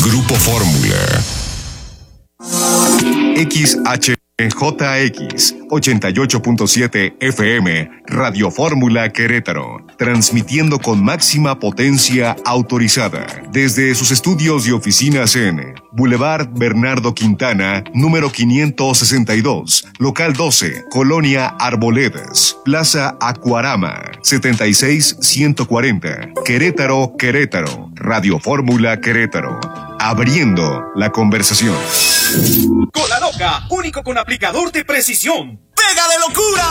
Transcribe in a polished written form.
Grupo Fórmula. XHJX 88.7 FM, Radio Fórmula Querétaro, transmitiendo con máxima potencia autorizada desde sus estudios y oficinas en Boulevard Bernardo Quintana, número 562, local 12, Colonia Arboledas, Plaza Acuarama, 76140, Querétaro, Querétaro, Radio Fórmula Querétaro, abriendo la conversación. Cola Loca, único con aplicador de precisión. ¡Pega de locura!